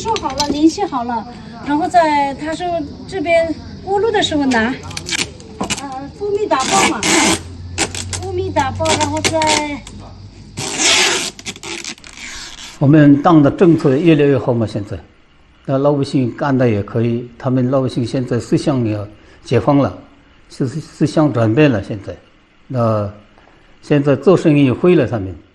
说好了，联系好了，然后他说这边过路的时候拿，蜂蜜打包嘛，蜂蜜打包，然后再。 我们党的政策越来越好嘛，现在，那老百姓干的也可以，他们老百姓现在思想也解放了，思想转变了，现在，那现在做生意会了，他们。